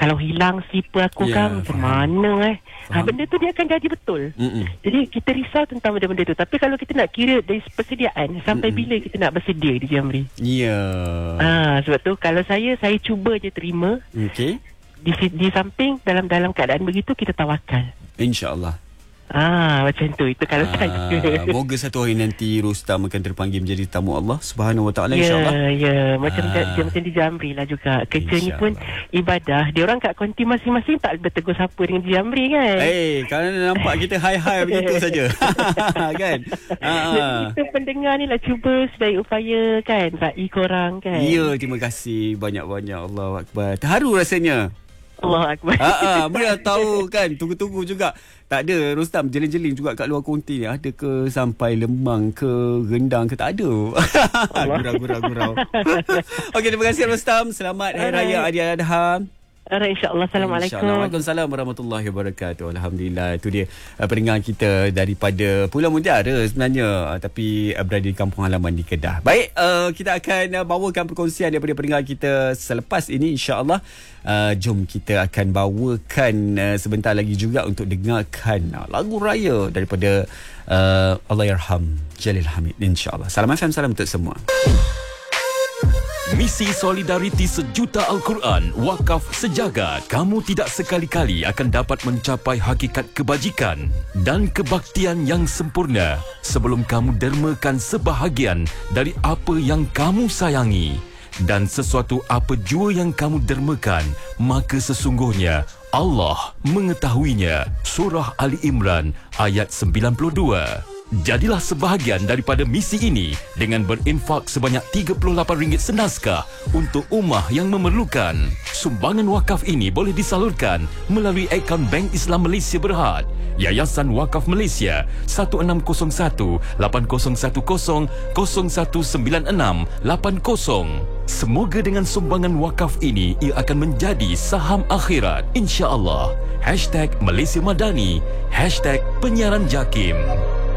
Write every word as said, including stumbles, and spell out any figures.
kalau hilang slipper aku Ya, kan macam faham. mana eh. Ha, Faham. benda tu dia akan jadi betul. Mm-mm. Jadi kita risau tentang benda-benda tu. Tapi kalau kita nak kira dari persediaan, sampai Mm-mm. bila kita nak bersedia di Jamri? Ya. Ah, sebab tu kalau saya saya cuba je terima. Okey. Di, di samping dalam dalam keadaan begitu kita tawakal. InsyaAllah. Ah, macam tu. Itu kalau Ah, saya. moga satu hari nanti Rustam akan terpanggil menjadi tamu Allah Subhanahu Wa Taala, Ya, insyaAllah. ya. Macam Ah. dia, macam di Jamri lah juga. Kerja ni pun InsyaAllah. ibadah. Dia orang kat konti masing-masing tak bertegur siapa dengan di Jamri kan. Eh, hey, kalau nampak kita hai-hai begitu saja. Kan? Jadi Ah. kita pendengar ni lah cuba sedaya upaya kan. Rai korang kan. Ya, terima kasih banyak-banyak. Allahu Akbar. Terharu rasanya. Allah Akbar. Ha ah, mana tahu kan, tunggu-tunggu juga. Tak ada Rustam jeling-jeling juga kat luar konti ni. Ada ke sampai Lemang ke Rendang ke, tak ada. Gurau-gurau-gurau. Okey, terima kasih Rustam. Selamat Hari Raya Aidiladha. Alright, insyaAllah. Assalamualaikum. Waalaikumsalam warahmatullahi wabarakatuh. Alhamdulillah, itu dia uh, pendengar kita daripada Pulau Mutiara sebenarnya, uh, tapi uh, berada di kampung halaman di Kedah. Baik, uh, kita akan uh, bawakan perkongsian daripada pendengar kita selepas ini, insyaAllah. Uh, jom kita akan bawakan uh, sebentar lagi juga untuk dengarkan uh, lagu raya daripada uh, Allahyarham Jalil Hamid, insyaAllah. Salam F M, salam untuk semua. Misi Solidariti Sejuta Al-Quran Wakaf Sejagat. Kamu tidak sekali-kali akan dapat mencapai hakikat kebajikan dan kebaktian yang sempurna sebelum kamu dermakan sebahagian dari apa yang kamu sayangi. Dan sesuatu apa jua yang kamu dermakan, maka sesungguhnya Allah mengetahuinya. Surah Ali Imran ayat sembilan puluh dua. Jadilah sebahagian daripada misi ini dengan berinfak sebanyak tiga puluh lapan ringgit senaskah untuk ummah yang memerlukan. Sumbangan wakaf ini boleh disalurkan melalui akaun Bank Islam Malaysia Berhad, Yayasan Wakaf Malaysia satu enam kosong satu lapan kosong satu kosong kosong satu sembilan enam lapan kosong. Semoga dengan sumbangan wakaf ini ia akan menjadi saham akhirat, insya-Allah. Hashtag Malaysia Madani, Hashtag Penyiaran Jakim.